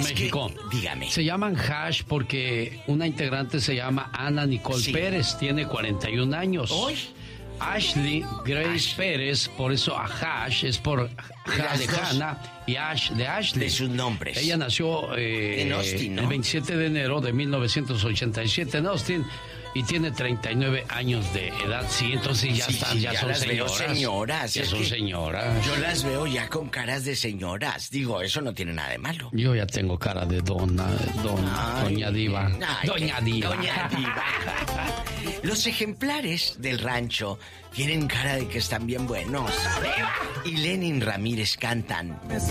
México. Dígame. Se llaman Hash porque una integrante se llama Ana Nicole Pérez, tiene 41 años. ¿Hoy? Ashley Grace Pérez, por eso a Hash es por Ja de Hannah y Ash de Ashley. De sus nombres. Ella nació en Austin, ¿no? el 27 de enero de 1987 en Austin y tiene 39 años de edad. Sí, entonces ya están, ya son señoras. Ya son señoras. Yo las veo ya con caras de señoras. Digo, eso no tiene nada de malo. Yo ya tengo cara de doña Diva. Doña Diva. Los ejemplares del rancho tienen cara de que están bien buenos. Y Lenin Ramírez cantan.